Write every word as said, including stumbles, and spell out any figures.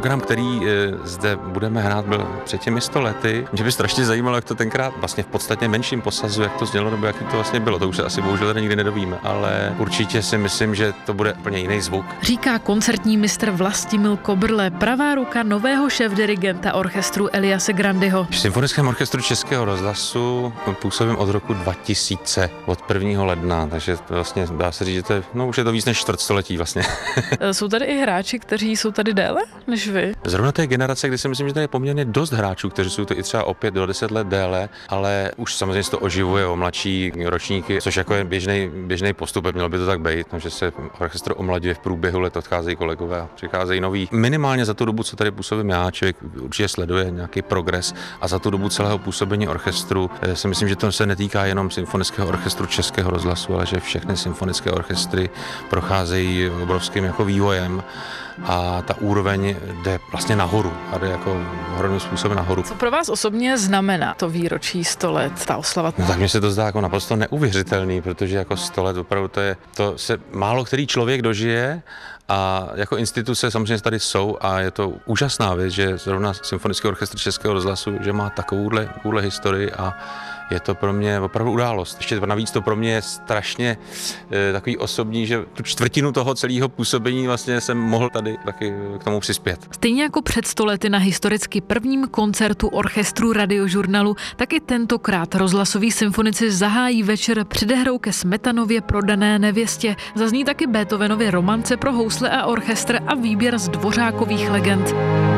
Program, který zde budeme hrát, byl před těmi sto lety. Mě by strašně zajímalo, jak to tenkrát vlastně v podstatně menším posazu, jak to znělo, nebo jaký to vlastně bylo. To už se asi bohužel tady nikdy nedovíme, ale určitě si myslím, že to bude úplně jiný zvuk. Říká koncertní mistr Vlastimil Kobrle, pravá ruka nového šéfdirigenta orchestru Eliase Grandyho. V Symfonickém orchestru Českého rozhlasu působím od roku dva tisíce, od prvního ledna, takže to vlastně dá se říct, že to je, no už je to víc než čtvrtstoletí vlastně. Jsou tady i hráči, kteří jsou tady déle než vy? Zrovna té generace, kdy si myslím, že tady je poměrně dost hráčů, kteří jsou to i třeba o pět do deset let déle, ale už samozřejmě se to oživuje o mladší ročníky, což jako je běžný běžný postup, mělo by to tak být, no, že se orchestr omladuje v průběhu let, odcházejí kolegové a přicházejí noví. Minimálně za tu dobu, co tady působím já, člověk určitě sleduje nějaký progres a za tu dobu celého působení orchestru si myslím, že to se netýká jenom Symfonického orchestru Českého rozhlasu, ale že všechny symfonické orchestry procházejí obrovským jako vývojem a ta úroveň jde vlastně nahoru a jde jako hrodným způsobem nahoru. Co pro vás osobně znamená to výročí sto let, ta oslava? No tak mně se to zdá jako naprosto neuvěřitelný, protože jako sto let opravdu to je, to se málo který člověk dožije a jako instituce samozřejmě tady jsou a je to úžasná věc, že zrovna Symfonický orchestr Českého rozhlasu, že má takovouhle, takovouhle historii a je to pro mě opravdu událost. Ještě navíc to pro mě je strašně e, takový osobní, že tu čtvrtinu toho celého působení vlastně jsem mohl tady taky k tomu přispět. Stejně jako před sto lety na historicky prvním koncertu orchestru Radiožurnalu, tak i tentokrát rozhlasoví symfonici zahájí večer předehrou ke Smetanově Prodané nevěstě. Zazní taky Beethovenovy Romance pro housle a orchestr a výběr z Dvořákových legend.